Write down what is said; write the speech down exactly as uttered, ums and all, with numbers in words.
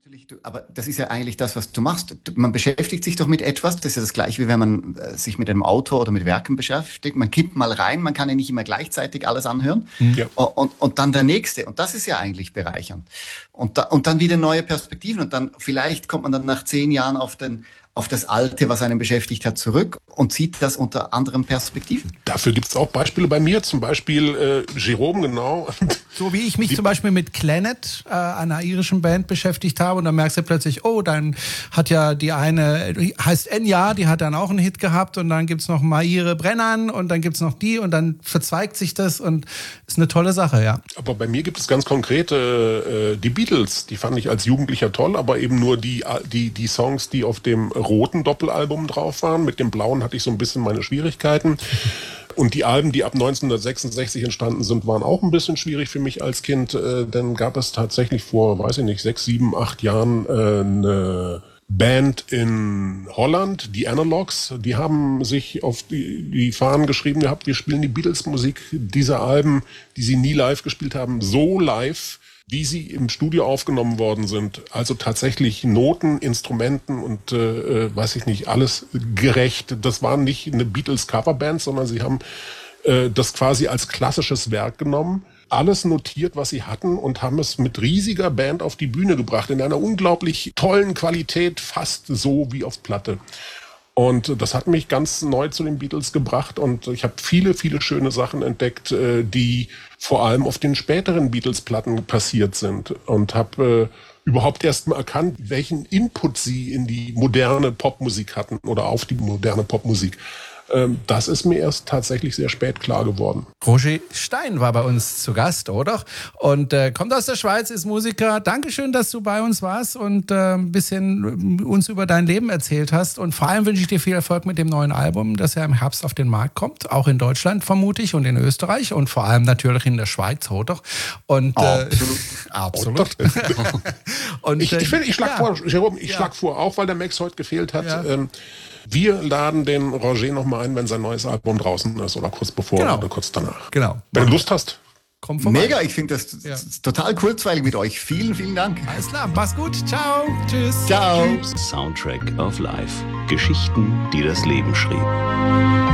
Natürlich, du, aber das ist ja eigentlich das, was du machst. Du, man beschäftigt sich doch mit etwas. Das ist ja das Gleiche, wie wenn man äh, sich mit einem Autor oder mit Werken beschäftigt. Man kippt mal rein, man kann ja nicht immer gleichzeitig alles anhören. Ja. Und, und, und dann der nächste. Und das ist ja eigentlich bereichernd. Und, da, und dann wieder neue Perspektiven. Und dann vielleicht kommt man dann nach zehn Jahren auf den auf das Alte, was einen beschäftigt hat, zurück und sieht das unter anderen Perspektiven. Dafür gibt es auch Beispiele bei mir, zum Beispiel äh, Jerome, genau. So wie ich mich Die, zum Beispiel mit Clannad, äh, einer irischen Band, beschäftigt habe und dann merkst du plötzlich, oh, dann hat ja die eine, heißt Enya, die hat dann auch einen Hit gehabt und dann gibt's noch Maire Brennan und dann gibt's noch die und dann verzweigt sich das und ist eine tolle Sache, ja. Aber bei mir gibt es ganz konkrete, äh, die Beatles, die fand ich als Jugendlicher toll, aber eben nur die, die, die Songs, die auf dem roten Doppelalbum drauf waren. Mit dem blauen hatte ich so ein bisschen meine Schwierigkeiten. Und die Alben, die ab neunzehnhundertsechsundsechzig entstanden sind, waren auch ein bisschen schwierig für mich als Kind. Äh, dann gab es tatsächlich vor, weiß ich nicht, sechs, sieben, acht Jahren äh, eine Band in Holland, die Analogs. Die haben sich auf die, die Fahnen geschrieben gehabt, wir spielen die Beatles-Musik dieser Alben, die sie nie live gespielt haben, so live, wie sie im Studio aufgenommen worden sind. Also tatsächlich Noten, Instrumenten und äh, weiß ich nicht, alles gerecht. Das war nicht eine Beatles-Coverband, sondern sie haben äh, das quasi als klassisches Werk genommen, alles notiert, was sie hatten und haben es mit riesiger Band auf die Bühne gebracht, in einer unglaublich tollen Qualität, fast so wie auf Platte. Und das hat mich ganz neu zu den Beatles gebracht und ich habe viele, viele schöne Sachen entdeckt, die vor allem auf den späteren Beatles-Platten passiert sind und habe äh, überhaupt erst mal erkannt, welchen Input sie in die moderne Popmusik hatten oder auf die moderne Popmusik. Ähm, das ist mir erst tatsächlich sehr spät klar geworden. Roger Stein war bei uns zu Gast, oder? Und äh, kommt aus der Schweiz, ist Musiker. Dankeschön, dass du bei uns warst und äh, ein bisschen uns über dein Leben erzählt hast. Und vor allem wünsche ich dir viel Erfolg mit dem neuen Album, das ja im Herbst auf den Markt kommt. Auch in Deutschland vermute ich und in Österreich und vor allem natürlich in der Schweiz, oder? Und, äh, absolut. absolut. und, ich ich, ich schlage ja. vor, Jerome, ich ja. schlag vor, auch weil der Max heute gefehlt hat, ja. ähm, wir laden den Roger noch mal ein, wenn sein neues Album draußen ist oder kurz bevor genau. oder kurz danach. Genau. Wenn du Lust hast. Komm vorbei. Mega, ich finde das ja. total kurzweilig mit euch. Vielen, vielen Dank. Alles klar, mach's gut. Ciao. Tschüss. Ciao. Soundtrack of Life. Geschichten, die das Leben schrieb.